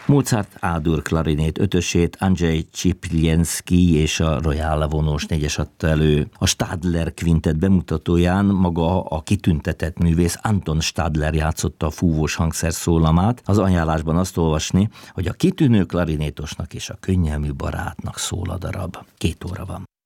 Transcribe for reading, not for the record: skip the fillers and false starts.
Mozart A-dur klarinét ötösét Andrzej Csiplyenszky és a Royal vonós négyes adta elő. A Stadler Quintet bemutatóján maga a kitüntetett művész Anton Stadler játszotta a fúvós hangszer szólamát. Az ajánlásban azt olvasni, hogy a kitűnő klarinétosnak és a könnyelmű barátnak szól a darab. 2 óra van.